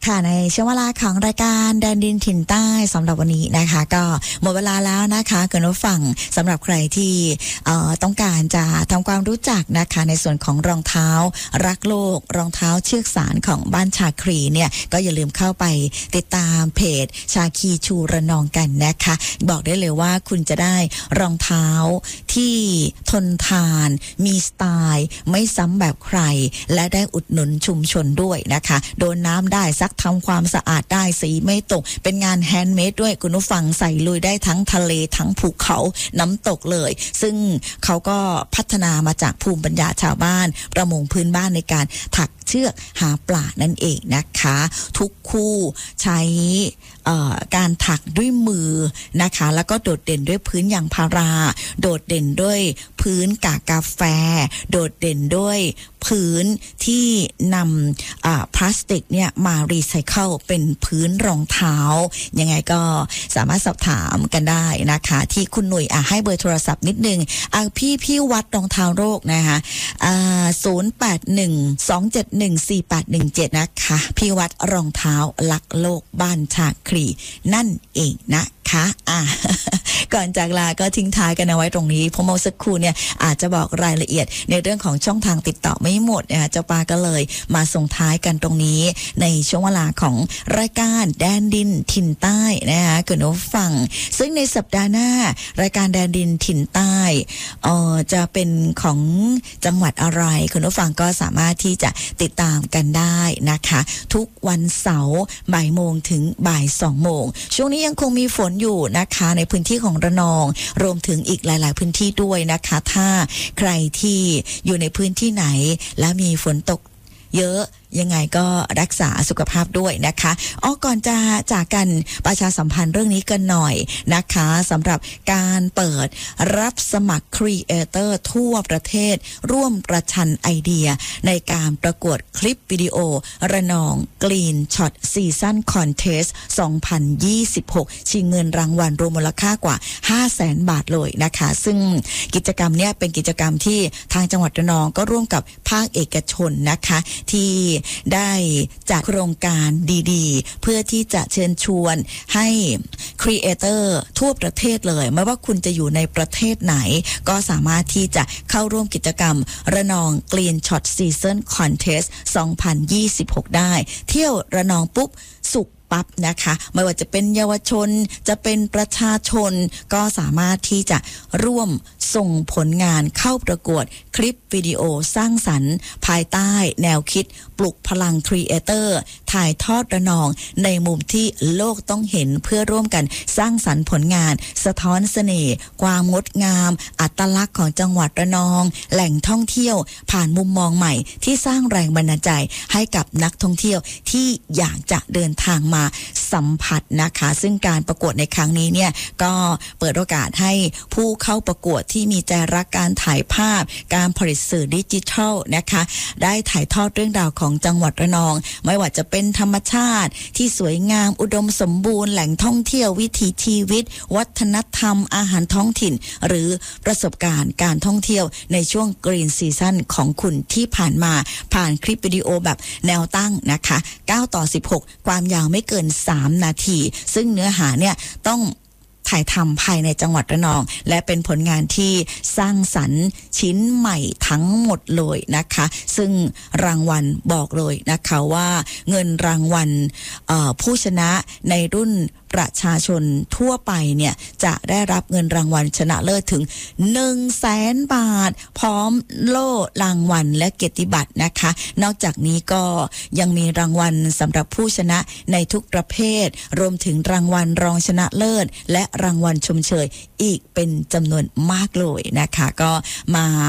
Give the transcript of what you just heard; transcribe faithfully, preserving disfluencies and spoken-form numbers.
ค่ะในช่วงเวลาของรายการแดนดินถิ่นใต้สำหรับวันนี้นะคะก็หมดเวลาแล้วนะคะคุณผู้ฟังสำหรับใครที่เอ่อต้องการจะทำความรู้จักนะคะในส่วนของรองเท้ารักโลกรองเท้าเชือกสารของบ้านชาครีเนี่ยก็อย่าลืมเข้าไปติดตามเพจชาคีชูระนองกันนะคะบอกได้เลยว่าคุณจะได้รองเท้าที่ทนทานมีสไตล์ไม่ซ้ำแบบใครและได้อุดหนุนชุมชนด้วยนะคะโดนน้ำได้ซักทำความสะอาดได้สีไม่ตกเป็นงานแฮนด์เมดด้วยคุณผู้ฟังใส่ลุยได้ทั้งทะเลทั้งภูเขาน้ำตกเลยซึ่งเขาก็พัฒนามาจากภูมิปัญญาชาวบ้านประมงพื้นบ้านในการถักเชือกหาปลานั่นเองนะคะทุกคู่ใช้การถักด้วยมือนะคะแล้วก็โดดเด่นด้วยพื้นยางพาราโดดเด่นด้วยพื้นกากกาแฟโดดเด่นด้วยพื้นที่นำพลาสติกเนี่ยมารีไซเคิลเป็นพื้นรองเท้ายังไงก็สามารถสอบถามกันได้นะคะที่คุณหนุ่ยอ่ะให้เบอร์โทรศัพท์นิดนึงอ่ะพี่พี่วัดรองเท้าโลกนะคะอ่าศูนย์ แปด หนึ่ง สอง เจ็ด หนึ่ง สี่ แปด หนึ่ง เจ็ดนะคะพี่วัดรองเท้าลักโลกบ้านชาครีนั่นเองนะคะอ่ะ ก่อนจากลาก็ทิ้งท้ายกันเอาไว้ตรงนี้เพราะเมื่อสักครู่เนี่ยอาจจะบอกรายละเอียดในเรื่องของช่องทางติดต่อไม่หมดนะคะเจ้าปาก็เลยมาส่งท้ายกันตรงนี้ในช่วงเวลาของรายการแดนดินถิ่นใต้นะคะคุณผู้ฟังซึ่งในสัปดาห์หน้ารายการแดนดินถิ่นใต้เอ่อจะเป็นของจังหวัดอะไรคุณผู้ฟังก็สามารถที่จะติดตามกันได้นะคะทุกวันเสาร์บ่ายโมงถึงบ่ายสองโมงช่วงนี้ยังคงมีฝนอยู่นะคะในพื้นที่ของระนองรวมถึงอีกหลายๆพื้นที่ด้วยนะคะถ้าใครที่อยู่ในพื้นที่ไหนและมีฝนตกเยอะยังไงก็รักษาสุขภาพด้วยนะคะอ๋อก่อนจะจากกันประชาสัมพันธ์เรื่องนี้กันหน่อยนะคะสำหรับการเปิดรับสมัครครีเอเตอร์ทั่วประเทศร่วมประชันไอเดียในการประกวดคลิปวิดีโอระนองกรีนช็อตซีซั่นคอนเทสต์สองพันยี่สิบหกชิงเงินรางวัลรวมมูลค่ากว่า ห้าแสน บาทเลยนะคะซึ่งกิจกรรมเนี้ยเป็นกิจกรรมที่ทางจังหวัดระนองก็ร่วมกับภาคเอกชนนะคะที่ได้จัดโครงการดีๆเพื่อที่จะเชิญชวนให้ครีเอเตอร์ทั่วประเทศเลยไม่ว่าคุณจะอยู่ในประเทศไหนก็สามารถที่จะเข้าร่วมกิจกรรมระนองกรีนช็อตซีซั่นคอนเทสต์สองพันยี่สิบหกได้เที่ยวระนองปุ๊บสุขปั๊บนะคะไม่ว่าจะเป็นเยาวชนจะเป็นประชาชนก็สามารถที่จะร่วมส่งผลงานเข้าประกวดคลิปวิดีโอสร้างสรรค์ภายใต้แนวคิดปลุกพลังครีเอเตอร์ถ่ายทอดระนองในมุมที่โลกต้องเห็นเพื่อร่วมกันสร้างสรรค์ผลงานสะท้อนเสน่ห์ความงดงามอัตลักษณ์ของจังหวัดระนองแหล่งท่องเที่ยวผ่านมุมมองใหม่ที่สร้างแรงบันดาลใจให้กับนักท่องเที่ยวที่อยากจะเดินทางมาสัมผัสนะคะซึ่งการประกวดในครั้งนี้เนี่ยก็เปิดโอกาสให้ผู้เข้าประกวดที่มีใจรักการถ่ายภาพการผลิตสื่อดิจิทัลนะคะได้ถ่ายทอดเรื่องราวของจังหวัดระนองไม่ว่าจะเป็นธรรมชาติที่สวยงามอุดมสมบูรณ์แหล่งท่องเที่ยววิถีชีวิตวัฒนธรรมอาหารท้องถิ่นหรือประสบการณ์การท่องเที่ยวในช่วงกรีนซีซั่นของคุณที่ผ่านมาผ่านคลิปวิดีโอแบบแนวตั้งนะคะเก้าต่อสิบหกความยาวไม่เกินสามนาทีซึ่งเนื้อหาเนี่ยต้องถ่ายทำภายในจังหวัดระนองและเป็นผลงานที่สร้างสรรค์ชิ้นใหม่ทั้งหมดเลยนะคะซึ่งรางวัลบอกเลยนะคะว่าเงินรางวัลผู้ชนะในรุ่นประชาชนทั่วไปเนี่ยจะได้รับเงินรางวัลชนะเลิศถึง หนึ่งแสน บาทพร้อมโล่รางวัลและเกียรติบัตรนะคะนอกจากนี้ก็ยังมีรางวัลสำหรับผู้ชนะในทุกประเภทรวมถึงรางวัลรองชนะเลิศและรางวัลชมเชยอีกเป็นจำนวนมากเลยนะคะก็มา